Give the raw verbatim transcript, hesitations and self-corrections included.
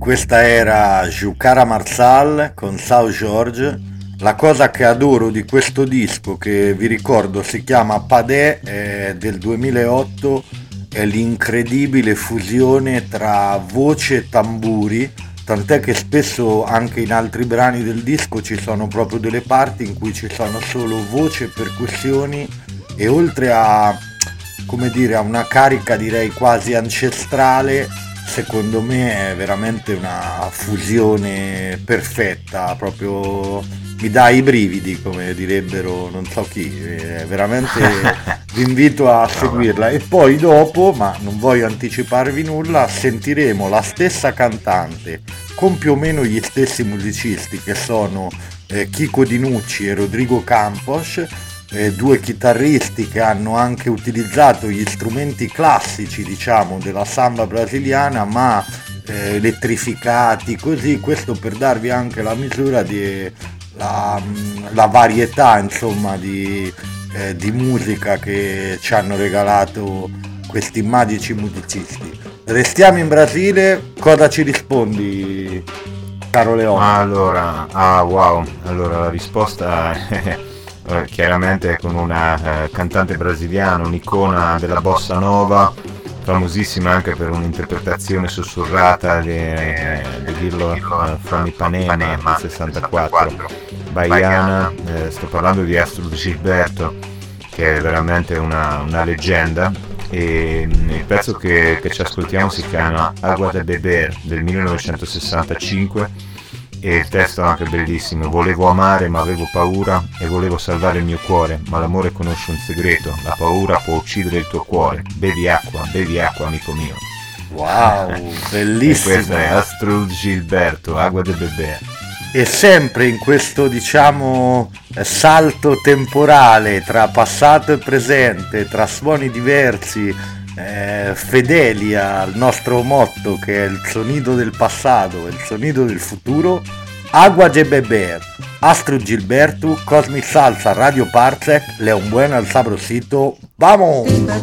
questa era Jucara Marsal con Sao George. La cosa che adoro di questo disco, che vi ricordo si chiama Padè, è del duemilaotto, è l'incredibile fusione tra voce e tamburi, tant'è che spesso anche in altri brani del disco ci sono proprio delle parti in cui ci sono solo voce e percussioni, e oltre a, come dire, a una carica direi quasi ancestrale, secondo me è veramente una fusione perfetta, proprio mi dà i brividi, come direbbero non so chi, eh, veramente vi invito a seguirla. E poi dopo, ma non voglio anticiparvi nulla, sentiremo la stessa cantante con più o meno gli stessi musicisti, che sono eh, Chico Dinucci e Rodrigo Campos, eh, due chitarristi che hanno anche utilizzato gli strumenti classici, diciamo, della samba brasiliana, ma eh, elettrificati così, questo per darvi anche la misura di la, la varietà, insomma, di, eh, di musica che ci hanno regalato questi magici musicisti. Restiamo in Brasile, cosa ci rispondi, caro Leone? Allora, ah wow, allora la risposta è eh, chiaramente con una eh, cantante brasiliana, un'icona della bossa nova, famosissima anche per un'interpretazione sussurrata di, eh, di dirlo uh, from Ipanema del sessantaquattro, baiana, eh, sto parlando di Astrud Gilberto, che è veramente una, una leggenda, e il pezzo che, che ci ascoltiamo si chiama Agua de Beber del millenovecentosessantacinque, e il testo è anche bellissimo: volevo amare ma avevo paura e volevo salvare il mio cuore, ma l'amore conosce un segreto, la paura può uccidere il tuo cuore, bevi acqua, bevi acqua amico mio. Wow, bellissimo. E questo è Astrud Gilberto, Agua de Beber. E sempre in questo, diciamo, salto temporale tra passato e presente, tra suoni diversi, eh, fedeli al nostro motto, che è il sonido del passato e il sonido del futuro, Agua de Beber, Astrud Gilberto, Cosmic Salsa, Radio Parsec, Leon Bueno al sabrosito, vamos!